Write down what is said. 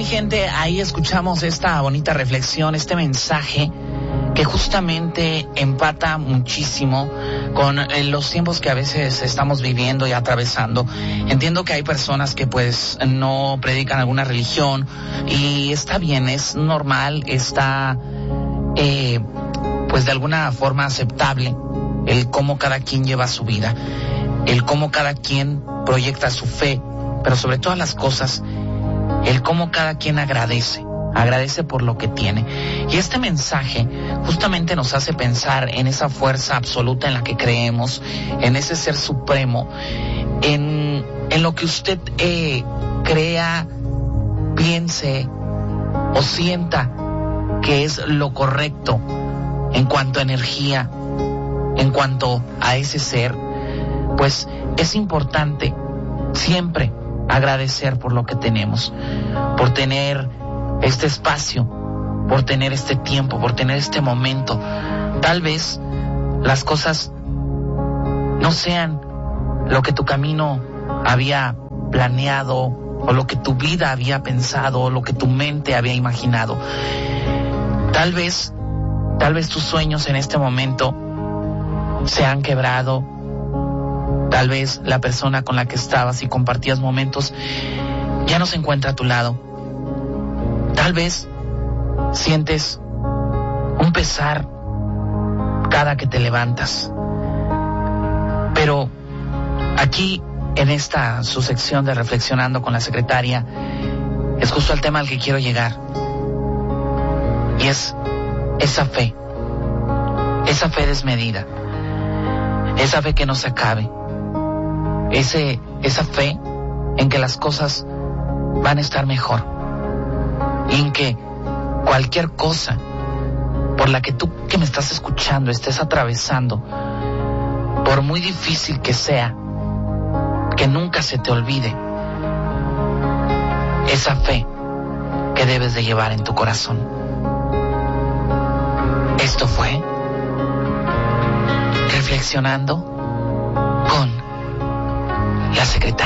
gente, ahí escuchamos esta bonita reflexión, este mensaje que justamente empata muchísimo con los tiempos que a veces estamos viviendo y atravesando. Entiendo que hay personas que pues no predican alguna religión y está bien, es normal, está pues de alguna forma aceptable el cómo cada quien lleva su vida, el cómo cada quien proyecta su fe, pero sobre todas las cosas, el cómo cada quien agradece por lo que tiene. Y este mensaje justamente nos hace pensar en esa fuerza absoluta en la que creemos, en ese ser supremo, en lo que usted crea, piense o sienta que es lo correcto en cuanto a energía, en cuanto a ese ser. Pues es importante siempre agradecer por lo que tenemos, por tener este espacio, por tener este tiempo, por tener este momento. Tal vez las cosas no sean lo que tu camino había planeado, o lo que tu vida había pensado, o lo que tu mente había imaginado. Tal vez tus sueños en este momento se han quebrado. Tal vez la persona con la que estabas y compartías momentos ya no se encuentra a tu lado. Tal vez sientes un pesar cada que te levantas. Pero aquí, en esta su sección de Reflexionando con la Secretaria, es justo el tema al que quiero llegar. Y es esa fe desmedida, esa fe que no se acabe, esa fe en que las cosas van a estar mejor, y en que cualquier cosa por la que tú que me estás escuchando estés atravesando, por muy difícil que sea, que nunca se te olvide esa fe que debes de llevar en tu corazón. Esto fue Reflexionando con la Secretaria.